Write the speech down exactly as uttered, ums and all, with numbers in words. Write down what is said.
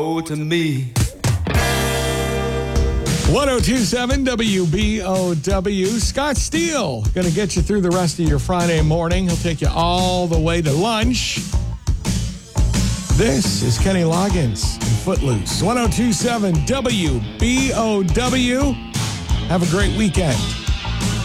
Oh, to me. one oh two point seven W B O W. Scott Steele going to get you through the rest of your Friday morning. He'll take you all the way to lunch. This is Kenny Loggins and Footloose. one oh two point seven W B O W. Have a great weekend.